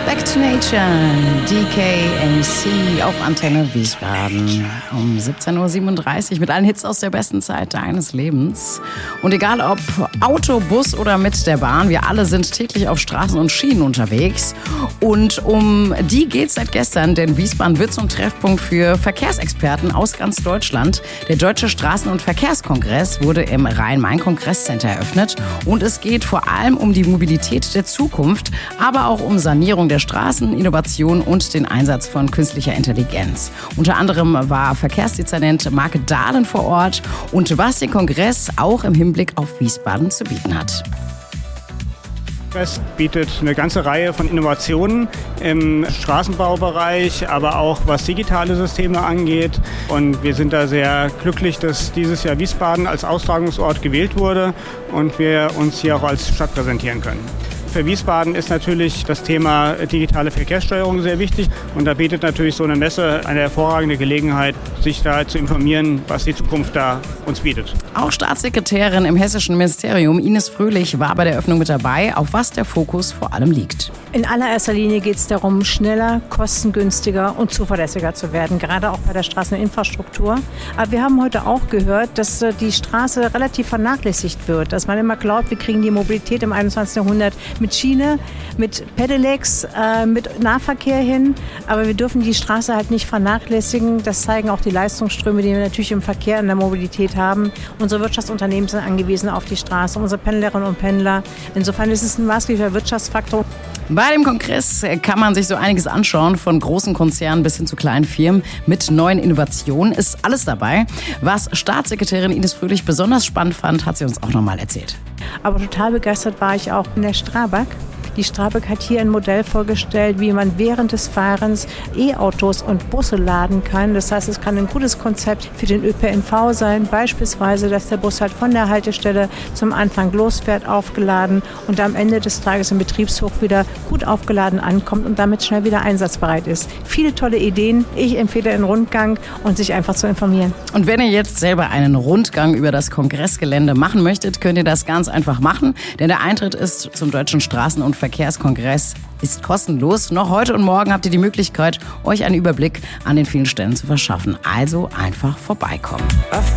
Back to Nature, DKMC auf Antenne Wiesbaden um 17.37 Uhr mit allen Hits aus der besten Zeit deines Lebens. Und egal ob Auto, Bus oder mit der Bahn, wir alle sind täglich auf Straßen und Schienen unterwegs. Und um die geht's seit gestern, denn Wiesbaden wird zum Treffpunkt für Verkehrsexperten aus ganz Deutschland. Der Deutsche Straßen- und Verkehrskongress wurde im Rhein-Main-Kongresscenter eröffnet. Und es geht vor allem um die Mobilität der Zukunft, aber auch um Sanierung der Straßen, Innovation und den Einsatz von künstlicher Intelligenz. Unter anderem war Verkehrsdezernent Marc Dahlen vor Ort und was der Kongress auch im Hinblick auf Wiesbaden zu bieten hat. Es bietet eine ganze Reihe von Innovationen im Straßenbaubereich, aber auch was digitale Systeme angeht. Und wir sind da sehr glücklich, dass dieses Jahr Wiesbaden als Austragungsort gewählt wurde und wir uns hier auch als Stadt präsentieren können. Für Wiesbaden ist natürlich das Thema digitale Verkehrssteuerung sehr wichtig und da bietet natürlich so eine Messe eine hervorragende Gelegenheit, sich da zu informieren, was die Zukunft da uns bietet. Auch Staatssekretärin im Hessischen Ministerium Ines Fröhlich war bei der Eröffnung mit dabei, auf was der Fokus vor allem liegt. In allererster Linie geht es darum, schneller, kostengünstiger und zuverlässiger zu werden, gerade auch bei der Straßeninfrastruktur. Aber wir haben heute auch gehört, dass die Straße relativ vernachlässigt wird, dass man immer glaubt, wir kriegen die Mobilität im 21. Jahrhundert mit Schiene, mit Pedelecs, mit Nahverkehr hin. Aber wir dürfen die Straße halt nicht vernachlässigen. Das zeigen auch die Leistungsströme, die wir natürlich im Verkehr, in der Mobilität haben. Unsere Wirtschaftsunternehmen sind angewiesen auf die Straße, unsere Pendlerinnen und Pendler. Insofern ist es ein maßgeblicher Wirtschaftsfaktor. Bei dem Kongress kann man sich so einiges anschauen, von großen Konzernen bis hin zu kleinen Firmen. Mit neuen Innovationen ist alles dabei. Was Staatssekretärin Ines Fröhlich besonders spannend fand, hat sie uns auch nochmal erzählt. Aber total begeistert war ich auch in der Strabag. Die Strabag hat hier ein Modell vorgestellt, wie man während des Fahrens E-Autos und Busse laden kann. Das heißt, es kann ein gutes Konzept für den ÖPNV sein. Beispielsweise, dass der Bus halt von der Haltestelle zum Anfang losfährt, aufgeladen und am Ende des Tages im Betriebshof wieder gut aufgeladen ankommt und damit schnell wieder einsatzbereit ist. Viele tolle Ideen. Ich empfehle einen Rundgang und sich einfach zu informieren. Und wenn ihr jetzt selber einen Rundgang über das Kongressgelände machen möchtet, könnt ihr das ganz einfach machen. Denn der Eintritt ist zum Deutschen Straßen- und Verkehrskongress ist kostenlos. Noch heute und morgen habt ihr die Möglichkeit, euch einen Überblick an den vielen Stellen zu verschaffen. Also einfach vorbeikommen.